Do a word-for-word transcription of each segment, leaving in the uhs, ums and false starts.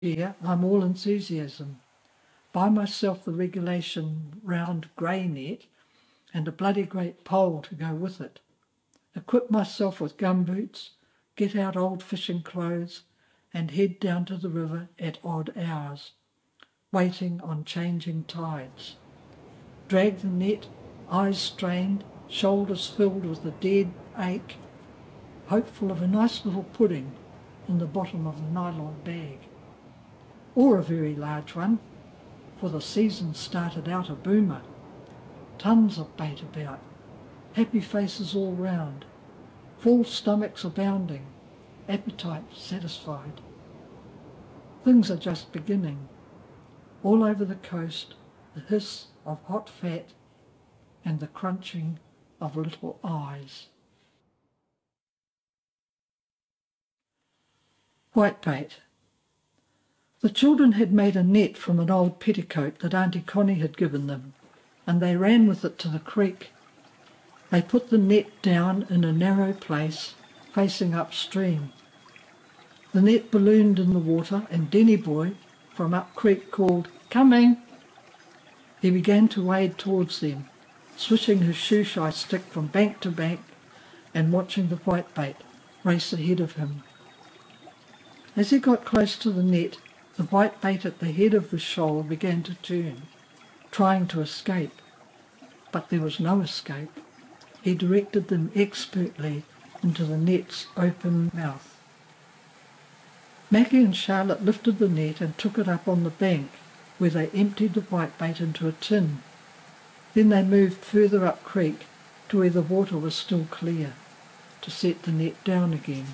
Here I'm all enthusiasm. Buy myself the regulation round grey net and a bloody great pole to go with it. Equip myself with gumboots, get out old fishing clothes and head down to the river at odd hours, waiting on changing tides. Drag the net, eyes strained, shoulders filled with a dead ache, hopeful of a nice little pudding in the bottom of a nylon bag. Or a very large one, for the season started out a boomer. Tons of bait about, happy faces all round, full stomachs abounding, appetite satisfied. Things are just beginning. All over the coast, the hiss of hot fat and the crunching of little eyes. Whitebait. The children had made a net from an old petticoat that Auntie Connie had given them, and they ran with it to the creek. They put the net down in a narrow place facing upstream. The net ballooned in the water and Denny boy from up creek called, "Coming!" He began to wade towards them, swishing his shoe-shy stick from bank to bank and watching the whitebait race ahead of him. As he got close to the net, the whitebait at the head of the shoal began to turn, trying to escape. But there was no escape. He directed them expertly into the net's open mouth. Mackie and Charlotte lifted the net and took it up on the bank, where they emptied the whitebait into a tin. Then they moved further up creek to where the water was still clear, to set the net down again.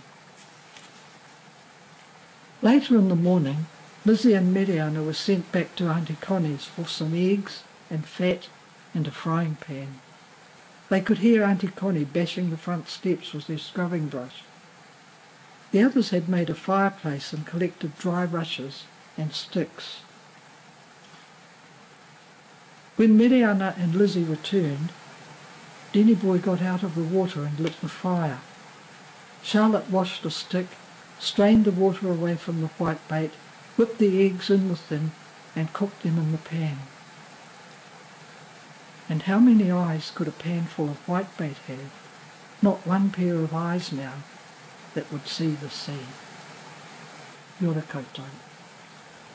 Later in the morning, Lizzie and Mariana were sent back to Auntie Connie's for some eggs and fat and a frying pan. They could hear Auntie Connie bashing the front steps with her scrubbing brush. The others had made a fireplace and collected dry rushes and sticks. When Mariana and Lizzie returned, Denny boy got out of the water and lit the fire. Charlotte washed a stick, strained the water away from the whitebait, whipped the eggs in with them and cooked them in the pan. And how many eyes could a pan full of whitebait have? Not one pair of eyes now that would see the sea. Kia ora koutou.